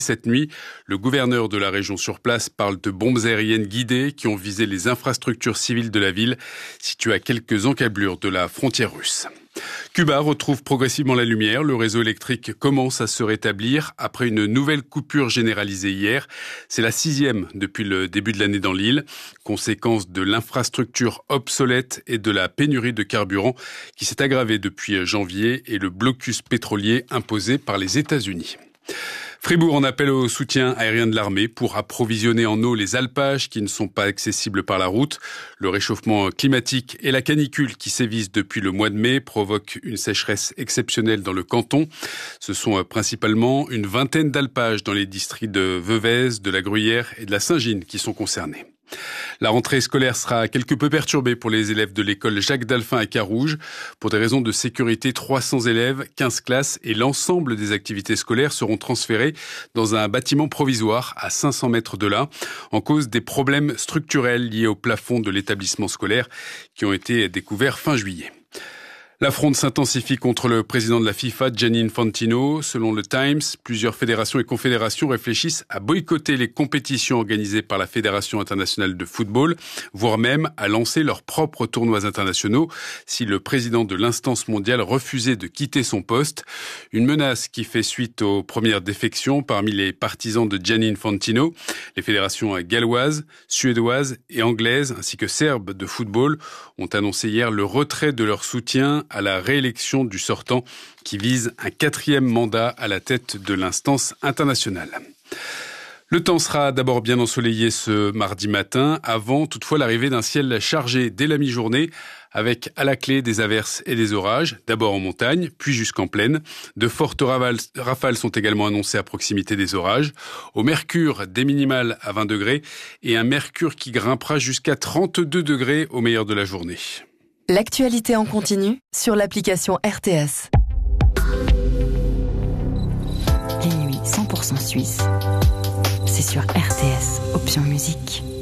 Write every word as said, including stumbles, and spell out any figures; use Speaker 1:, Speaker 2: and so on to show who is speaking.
Speaker 1: Cette nuit, le gouverneur de la région sur place parle de bombes aériennes guidées qui ont visé les infrastructures civiles de la ville, située à quelques encablures de la frontière russe. Cuba retrouve progressivement la lumière. Le réseau électrique commence à se rétablir après une nouvelle coupure généralisée hier. C'est la sixième depuis le début de l'année dans l'île, conséquence de l'infrastructure obsolète et de la pénurie de carburant qui s'est aggravée depuis janvier et le blocus pétrolier imposé par les États-Unis. Fribourg en appelle au soutien aérien de l'armée pour approvisionner en eau les alpages qui ne sont pas accessibles par la route. Le réchauffement climatique et la canicule qui sévissent depuis le mois de mai provoquent une sécheresse exceptionnelle dans le canton. Ce sont principalement une vingtaine d'alpages dans les districts de Veuvez, de la Gruyère et de la Saint-Gine qui sont concernés. La rentrée scolaire sera quelque peu perturbée pour les élèves de l'école Jacques Dalphin à Carouge. Pour des raisons de sécurité, trois cents élèves, quinze classes et l'ensemble des activités scolaires seront transférés dans un bâtiment provisoire à cinq cents mètres de là, en cause des problèmes structurels liés au plafond de l'établissement scolaire qui ont été découverts fin juillet. La fronde s'intensifie contre le président de la FIFA, Gianni Infantino. Selon le Times, plusieurs fédérations et confédérations réfléchissent à boycotter les compétitions organisées par la Fédération internationale de football, voire même à lancer leurs propres tournois internationaux si le président de l'instance mondiale refusait de quitter son poste. Une menace qui fait suite aux premières défections parmi les partisans de Gianni Infantino. Les fédérations galloises, suédoises et anglaises, ainsi que serbes de football, ont annoncé hier le retrait de leur soutien à la réélection du sortant qui vise un quatrième mandat à la tête de l'instance internationale. Le temps sera d'abord bien ensoleillé ce mardi matin, avant toutefois l'arrivée d'un ciel chargé dès la mi-journée, avec à la clé des averses et des orages, d'abord en montagne, puis jusqu'en plaine. De fortes rafales sont également annoncées à proximité des orages. Au mercure, des minimales à vingt degrés et un mercure qui grimpera jusqu'à trente-deux degrés au meilleur de la journée.
Speaker 2: L'actualité en continu sur l'application R T S.
Speaker 3: Les nuits cent pour cent suisses, c'est sur R T S, option musique.